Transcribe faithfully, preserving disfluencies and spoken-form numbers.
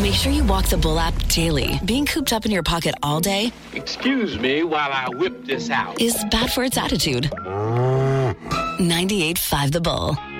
Make sure you walk the Bull app daily. Being cooped up in your pocket all day Excuse me while I whip this out. is bad for its attitude. ninety-eight point five The Bull.